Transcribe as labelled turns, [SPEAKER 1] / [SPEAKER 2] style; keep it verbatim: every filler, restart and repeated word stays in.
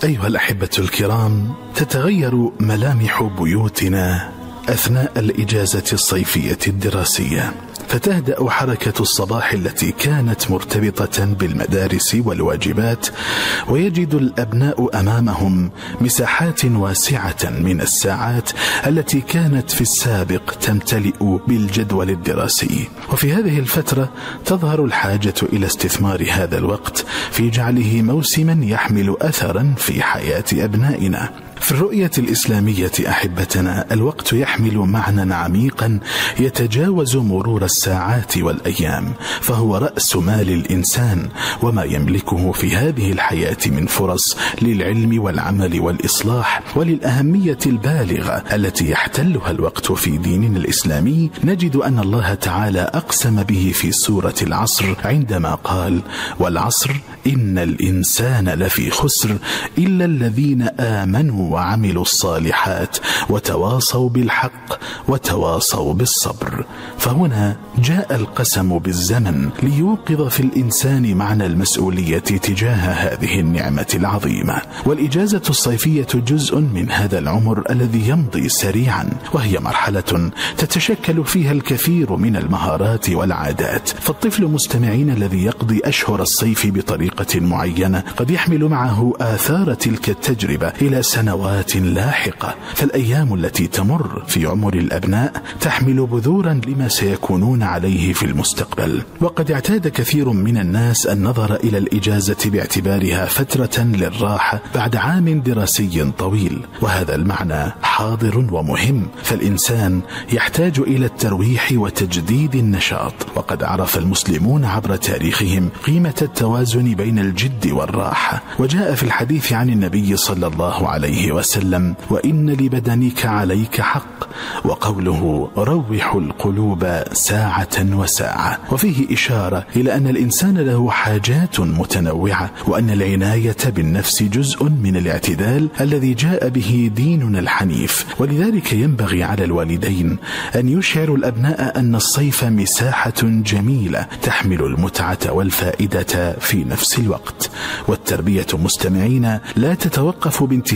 [SPEAKER 1] أيها الأحبة الكرام، تتغير ملامح بيوتنا أثناء الإجازة الصيفية الدراسية، فتهدأ حركة الصباح التي كانت مرتبطة بالمدارس والواجبات، ويجد الأبناء أمامهم مساحات واسعة من الساعات التي كانت في السابق تمتلئ بالجدول الدراسي. وفي هذه الفترة تظهر الحاجة إلى استثمار هذا الوقت في جعله موسما يحمل أثرا في حياة أبنائنا. في الرؤية الإسلامية أحبتنا، الوقت يحمل معنى عميقا يتجاوز مرور الساعات والأيام، فهو رأس مال الإنسان، وما يملكه في هذه الحياة من فرص للعلم والعمل والإصلاح. وللأهمية البالغة التي يحتلها الوقت في ديننا الإسلامي نجد أن الله تعالى أقسم به في سورة العصر عندما قال: والعصر إن الإنسان لفي خسر إلا الذين آمنوا وعملوا الصالحات وتواصوا بالحق وتواصوا بالصبر. فهنا جاء القسم بالزمن ليوقظ في الإنسان معنى المسؤولية تجاه هذه النعمة العظيمة. والإجازة الصيفية جزء من هذا العمر الذي يمضي سريعا، وهي مرحلة تتشكل فيها الكثير من المهارات والعادات. فالطفل مستمعين الذي يقضي أشهر الصيف بطريقة معينة قد يحمل معه آثار تلك التجربة إلى سنوات لاحقة. فالأيام التي تمر في عمر الأبناء تحمل بذورا لما سيكونون عليه في المستقبل. وقد اعتاد كثير من الناس النظر إلى الإجازة باعتبارها فترة للراحة بعد عام دراسي طويل، وهذا المعنى حاضر ومهم، فالإنسان يحتاج إلى الترويح وتجديد النشاط. وقد عرف المسلمون عبر تاريخهم قيمة التوازن بين الجد والراحة، وجاء في الحديث عن النبي صلى الله عليه وسلم: وإن لبدنك عليك حق، وقوله روح القلوب ساعة وساعة. وفيه إشارة إلى أن الإنسان له حاجات متنوعة، وأن العناية بالنفس جزء من الاعتدال الذي جاء به ديننا الحنيف. ولذلك ينبغي على الوالدين أن يشعروا الأبناء أن الصيف مساحة جميلة تحمل المتعة والفائدة في نفس الوقت. والتربية مستمعين لا تتوقف بانتهاء